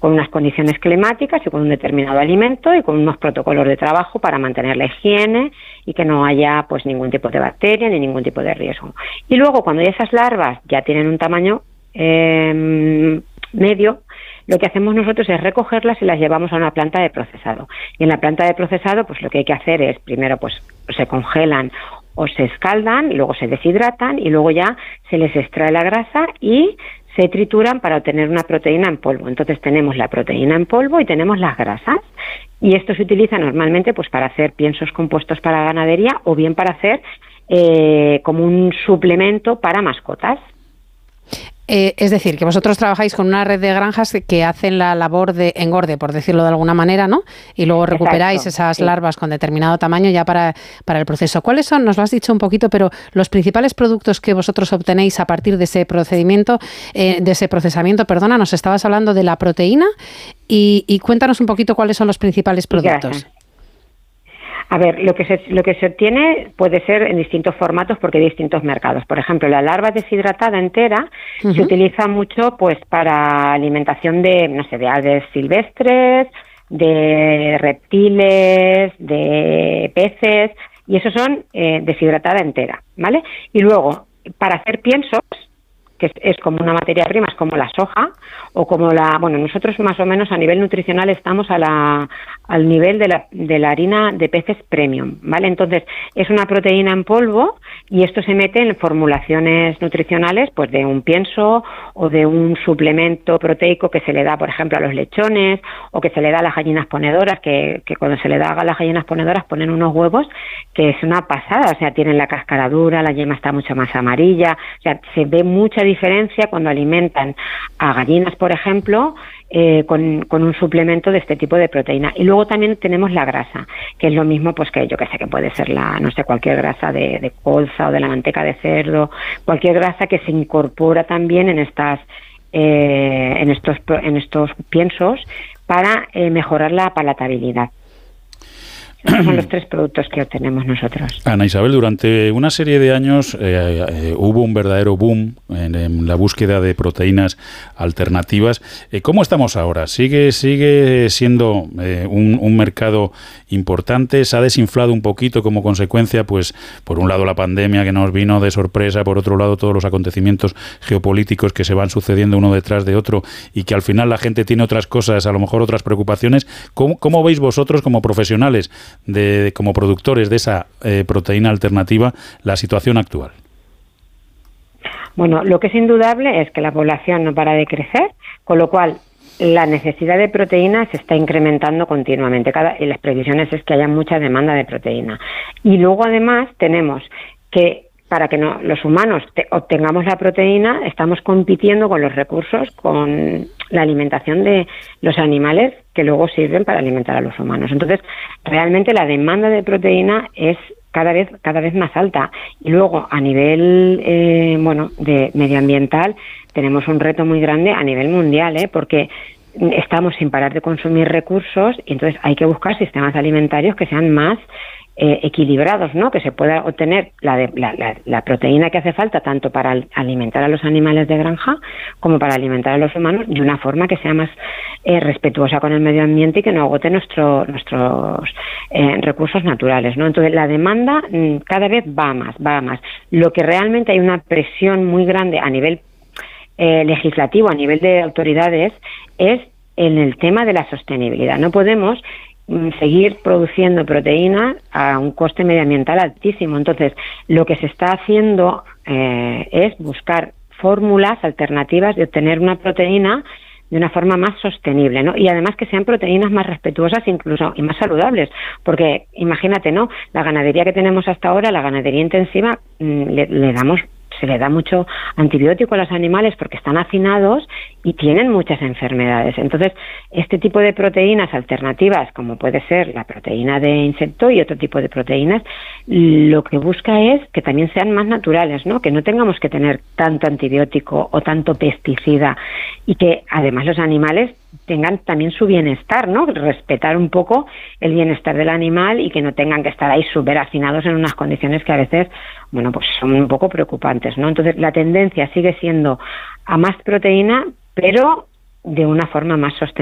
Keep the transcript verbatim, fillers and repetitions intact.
con unas condiciones climáticas y con un determinado alimento y con unos protocolos de trabajo para mantener la higiene y que no haya pues ningún tipo de bacteria ni ningún tipo de riesgo. Y luego, cuando ya esas larvas ya tienen un tamaño eh, medio, lo que hacemos nosotros es recogerlas y las llevamos a una planta de procesado. Y en la planta de procesado, pues lo que hay que hacer es, primero, pues se congelan o se escaldan, y luego se deshidratan y luego ya se les extrae la grasa y se trituran para obtener una proteína en polvo. Entonces tenemos la proteína en polvo y tenemos las grasas. Y esto se utiliza normalmente pues para hacer piensos compuestos para la ganadería o bien para hacer eh, como un suplemento para mascotas. Eh, es decir, que vosotros trabajáis con una red de granjas que hacen la labor de engorde, por decirlo de alguna manera, ¿no? Y luego recuperáis Exacto, esas sí. larvas con determinado tamaño ya para, para el proceso. ¿Cuáles son, nos lo has dicho un poquito, pero los principales productos que vosotros obtenéis a partir de ese procedimiento, eh, de ese procesamiento? Perdona, nos estabas hablando de la proteína y, y cuéntanos un poquito cuáles son los principales productos. Gracias. A ver, lo que se lo que se obtiene puede ser en distintos formatos porque hay distintos mercados. Por ejemplo, la larva deshidratada entera uh-huh. se utiliza mucho pues para alimentación de, no sé, de aves silvestres, de reptiles, de peces, y eso son eh, deshidratada entera, ¿vale? Y luego, para hacer piensos, que es, es como una materia prima, es como la soja, o como la, bueno, nosotros más o menos a nivel nutricional estamos a la, al nivel de la, de la harina de peces premium, ¿vale? Entonces, es una proteína en polvo y esto se mete en formulaciones nutricionales, pues de un pienso o de un suplemento proteico que se le da, por ejemplo, a los lechones o que se le da a las gallinas ponedoras, que, que cuando se le da a las gallinas ponedoras ponen unos huevos que es una pasada, o sea, tienen la cáscara dura, la yema está mucho más amarilla, o sea, se ve mucha diferencia cuando alimentan a gallinas, por ejemplo, eh, con, con un suplemento de este tipo de proteína. Y luego también tenemos la grasa, que es lo mismo, pues que yo que sé, que puede ser la, no sé, cualquier grasa de, de colza o de la manteca de cerdo, cualquier grasa que se incorpora también en estas, eh, en estos, en estos piensos para eh, mejorar la palatabilidad. Esos son los tres productos que obtenemos nosotros. Ana Isabel, durante una serie de años eh, eh, hubo un verdadero boom en, en la búsqueda de proteínas alternativas. Eh, ¿Cómo estamos ahora? ¿Sigue, sigue siendo eh, un, un mercado importante? ¿Se ha desinflado un poquito como consecuencia? Pues por un lado la pandemia que nos vino de sorpresa, por otro lado todos los acontecimientos geopolíticos que se van sucediendo uno detrás de otro y que al final la gente tiene otras cosas, a lo mejor otras preocupaciones. ¿Cómo, cómo veis vosotros como profesionales, de, de como productores de esa eh, proteína alternativa, la situación actual? Bueno, lo que es indudable es que la población no para de crecer, con lo cual la necesidad de proteína se está incrementando continuamente. Cada, y las previsiones es que haya mucha demanda de proteína. Y luego además tenemos que para que no, los humanos te, obtengamos la proteína, estamos compitiendo con los recursos, con la alimentación de los animales que luego sirven para alimentar a los humanos. Entonces, realmente la demanda de proteína es cada vez cada vez más alta. Y luego, a nivel eh, bueno de medioambiental, tenemos un reto muy grande a nivel mundial, ¿eh? Porque estamos sin parar de consumir recursos y entonces hay que buscar sistemas alimentarios que sean más Eh, equilibrados, ¿no? Que se pueda obtener la, de, la, la, la proteína que hace falta tanto para alimentar a los animales de granja como para alimentar a los humanos de una forma que sea más eh, respetuosa con el medio ambiente y que no agote nuestro, nuestros eh, recursos naturales, ¿no? Entonces la demanda mm, cada vez va más, va más. Lo que realmente hay una presión muy grande a nivel eh, legislativo, a nivel de autoridades, es en el tema de la sostenibilidad. No podemos seguir produciendo proteína a un coste medioambiental altísimo. Entonces, lo que se está haciendo eh, es buscar fórmulas alternativas de obtener una proteína de una forma más sostenible, ¿no? Y además que sean proteínas más respetuosas incluso y más saludables, porque imagínate, ¿no? La ganadería que tenemos hasta ahora, la ganadería intensiva, le, le damos se le da mucho antibiótico a los animales porque están hacinados y tienen muchas enfermedades. Entonces, este tipo de proteínas alternativas, como puede ser la proteína de insecto y otro tipo de proteínas, lo que busca es que también sean más naturales, ¿no? Que no tengamos que tener tanto antibiótico o tanto pesticida y que además los animales tengan también su bienestar, ¿no? Respetar un poco el bienestar del animal y que no tengan que estar ahí súper hacinados en unas condiciones que a veces, bueno, pues son un poco preocupantes, ¿no? Entonces, la tendencia sigue siendo a más proteína, pero de una forma más sostenible.